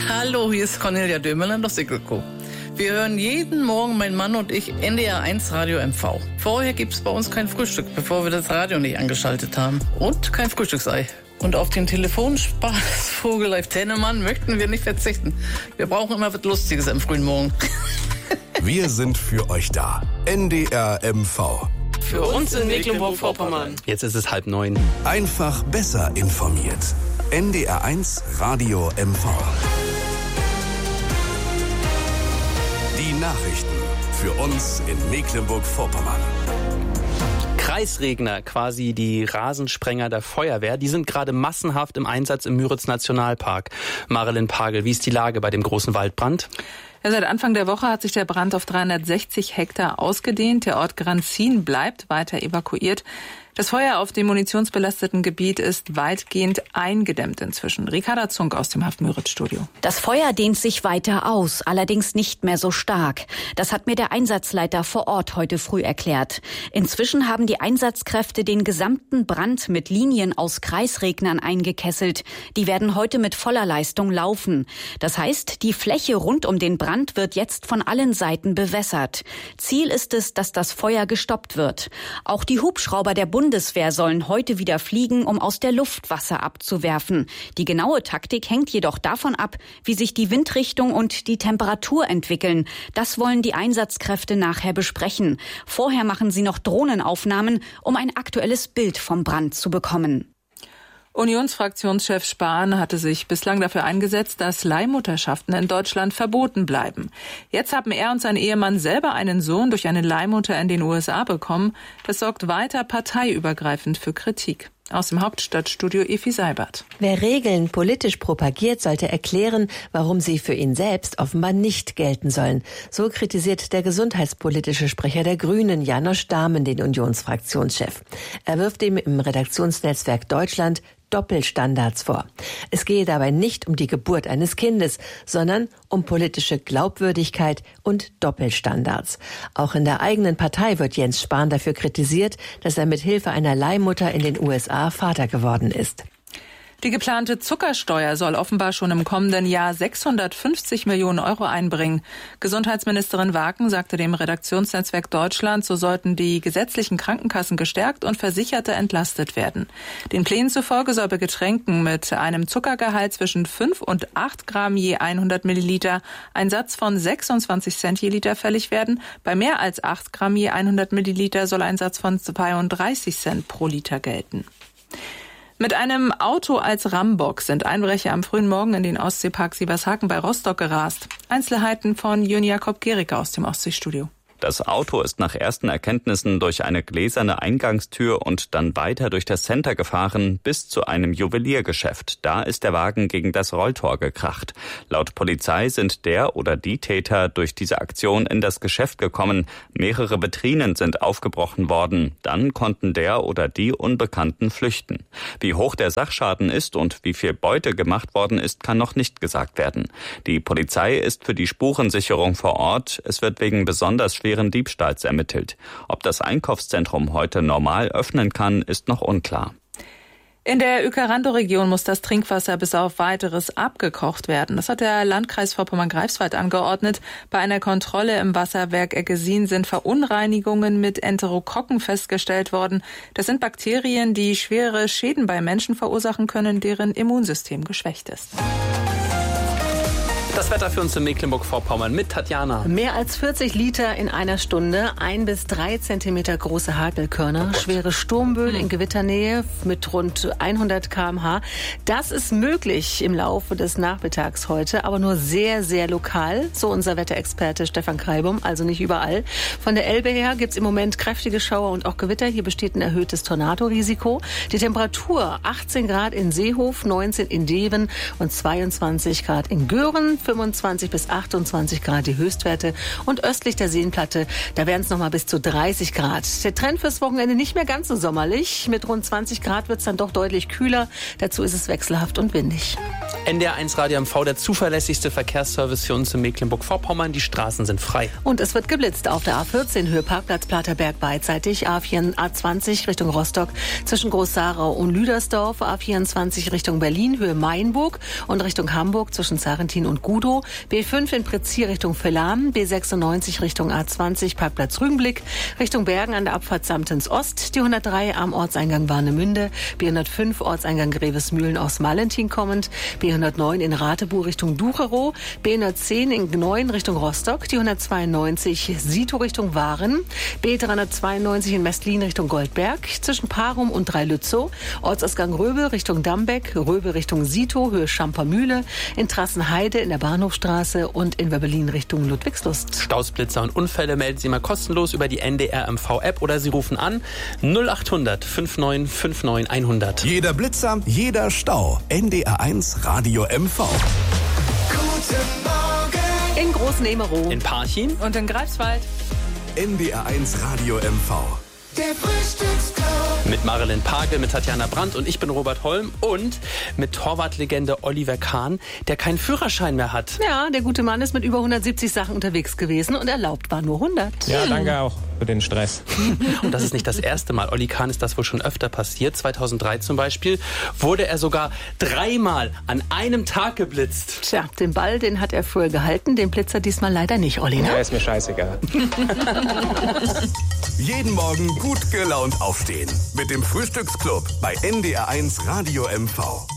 Hallo, hier ist Cornelia Dömerland aus Siggelko. Wir hören jeden Morgen, mein Mann und ich, NDR 1 Radio MV. Vorher gibt's bei uns kein Frühstück, bevor wir das Radio nicht angeschaltet haben. Und kein Frühstücksei. Und auf den Telefonspaß Vogelleif Tennemann möchten wir nicht verzichten. Wir brauchen immer was Lustiges am frühen Morgen. Wir sind für euch da. NDR MV. Für uns in Mecklenburg-Vorpommern. Jetzt ist es 8:30. Einfach besser informiert. NDR 1 Radio MV. Die Nachrichten für uns in Mecklenburg-Vorpommern. Kreisregner, quasi die Rasensprenger der Feuerwehr, die sind gerade massenhaft im Einsatz im Müritz-Nationalpark. Marilyn Pagel, wie ist die Lage bei dem großen Waldbrand? Ja, seit Anfang der Woche hat sich der Brand auf 360 Hektar ausgedehnt. Der Ort Granzin bleibt weiter evakuiert. Das Feuer auf dem munitionsbelasteten Gebiet ist weitgehend eingedämmt inzwischen. Ricarda Zunk aus dem Haft-Müritz-Studio. Das Feuer dehnt sich weiter aus, allerdings nicht mehr so stark. Das hat mir der Einsatzleiter vor Ort heute früh erklärt. Inzwischen haben die Einsatzkräfte den gesamten Brand mit Linien aus Kreisregnern eingekesselt. Die werden heute mit voller Leistung laufen. Das heißt, die Fläche rund um den Brand wird jetzt von allen Seiten bewässert. Ziel ist es, dass das Feuer gestoppt wird. Auch die Hubschrauber der Bundeswehr sollen heute wieder fliegen, um aus der Luft Wasser abzuwerfen. Die genaue Taktik hängt jedoch davon ab, wie sich die Windrichtung und die Temperatur entwickeln. Das wollen die Einsatzkräfte nachher besprechen. Vorher machen sie noch Drohnenaufnahmen, um ein aktuelles Bild vom Brand zu bekommen. Unionsfraktionschef Spahn hatte sich bislang dafür eingesetzt, dass Leihmutterschaften in Deutschland verboten bleiben. Jetzt haben er und sein Ehemann selber einen Sohn durch eine Leihmutter in den USA bekommen. Das sorgt weiter parteiübergreifend für Kritik. Aus dem Hauptstadtstudio Efi Seibert. Wer Regeln politisch propagiert, sollte erklären, warum sie für ihn selbst offenbar nicht gelten sollen. So kritisiert der gesundheitspolitische Sprecher der Grünen, Janosch Dahmen, den Unionsfraktionschef. Er wirft ihm im Redaktionsnetzwerk Deutschland Doppelstandards vor. Es gehe dabei nicht um die Geburt eines Kindes, sondern um politische Glaubwürdigkeit und Doppelstandards. Auch in der eigenen Partei wird Jens Spahn dafür kritisiert, dass er mit Hilfe einer Leihmutter in den USA Vater geworden ist. Die geplante Zuckersteuer soll offenbar schon im kommenden Jahr 650 Millionen Euro einbringen. Gesundheitsministerin Waken sagte dem Redaktionsnetzwerk Deutschland, so sollten die gesetzlichen Krankenkassen gestärkt und Versicherte entlastet werden. Den Plänen zufolge soll bei Getränken mit einem Zuckergehalt zwischen 5 und 8 Gramm je 100 Milliliter ein Satz von 26 Cent je Liter fällig werden. Bei mehr als 8 Gramm je 100 Milliliter soll ein Satz von 32 Cent pro Liter gelten. Mit einem Auto als Rambock sind Einbrecher am frühen Morgen in den Ostseepark Siebershaken bei Rostock gerast. Einzelheiten von Jürgen Jakob Gericke aus dem Ostseestudio. Das Auto ist nach ersten Erkenntnissen durch eine gläserne Eingangstür und dann weiter durch das Center gefahren bis zu einem Juweliergeschäft. Da ist der Wagen gegen das Rolltor gekracht. Laut Polizei sind der oder die Täter durch diese Aktion in das Geschäft gekommen. Mehrere Vitrinen sind aufgebrochen worden. Dann konnten der oder die Unbekannten flüchten. Wie hoch der Sachschaden ist und wie viel Beute gemacht worden ist, kann noch nicht gesagt werden. Die Polizei ist für die Spurensicherung vor Ort. Es wird wegen besonders schweren Diebstahls ermittelt. Ob das Einkaufszentrum heute normal öffnen kann, ist noch unklar. In der Uecker-Randow-Region muss das Trinkwasser bis auf Weiteres abgekocht werden. Das hat der Landkreis Vorpommern-Greifswald angeordnet. Bei einer Kontrolle im Wasserwerk Eggesin sind Verunreinigungen mit Enterokokken festgestellt worden. Das sind Bakterien, die schwere Schäden bei Menschen verursachen können, deren Immunsystem geschwächt ist. Das Wetter für uns in Mecklenburg-Vorpommern mit Tatjana. Mehr als 40 Liter in einer Stunde, 1 bis 3 Zentimeter große Hagelkörner, schwere Sturmböen in Gewitternähe mit rund 100 km/h. Das ist möglich im Laufe des Nachmittags heute, aber nur sehr, sehr lokal, so unser Wetterexperte Stefan Kreibum, also nicht überall. Von der Elbe her gibt's im Moment kräftige Schauer und auch Gewitter. Hier besteht ein erhöhtes Tornadorisiko. Die Temperatur 18 Grad in Seehof, 19 in Deven und 22 Grad in Göhren. 25 bis 28 Grad die Höchstwerte und östlich der Seenplatte, da wären es nochmal bis zu 30 Grad. Der Trend fürs Wochenende nicht mehr ganz so sommerlich. Mit rund 20 Grad wird es dann doch deutlich kühler. Dazu ist es wechselhaft und windig. NDR1 Radio MV, der zuverlässigste Verkehrsservice für uns in Mecklenburg-Vorpommern. Die Straßen sind frei. Und es wird geblitzt auf der A14 Höhe Parkplatz Platerberg beidseitig, A20 Richtung Rostock zwischen Groß-Sarau und Lüdersdorf, A24 Richtung Berlin Höhe Mainburg und Richtung Hamburg zwischen Sarrentin und Gudow, B5 in Pritzkir Richtung Villach, B96 Richtung A20 Parkplatz Rügenblick, Richtung Bergen an der Abfahrt Samtens Ost, die 103 am Ortseingang Warnemünde, B105 Ortseingang Grevesmühlen aus Malentin kommend, B109 in Ratebu Richtung Ducherow, B110 in Gneuen Richtung Rostock, die 192 Sito Richtung Waren, B392 in Mestlin Richtung Goldberg, zwischen Parum und Dreilützow, Ortsausgang Röbe Richtung Dambeck, Röbe Richtung Sito, Höhe Schampermühle, in Trassenheide in der Bahnhofstraße und in Werbelin Richtung Ludwigslust. Staus, Blitzer und Unfälle melden Sie mal kostenlos über die NDR MV-App oder Sie rufen an 0800 5959 100. Jeder Blitzer, jeder Stau. NDR1 Radio MV. Guten Morgen. In Großnehmerow, In Parchim Und in Greifswald. NDR1 Radio MV. Der Frühstücksclub. mit Marilyn Pagel, mit Tatjana Brandt und ich bin Robert Holm und mit Torwartlegende Oliver Kahn, der keinen Führerschein mehr hat. Ja, der gute Mann ist mit über 170 Sachen unterwegs gewesen und erlaubt war nur 100. Ja, danke auch für den Stress. Und das ist nicht das erste Mal. Olli Kahn ist das wohl schon öfter passiert. 2003 zum Beispiel wurde er sogar 3-mal an einem Tag geblitzt. Tja, den Ball, den hat er früher gehalten, den Blitzer diesmal leider nicht, Olli. Ne? Ja, ist mir scheißegal. Jeden Morgen gut gelaunt aufstehen. Mit dem Frühstücksclub bei NDR1 Radio MV.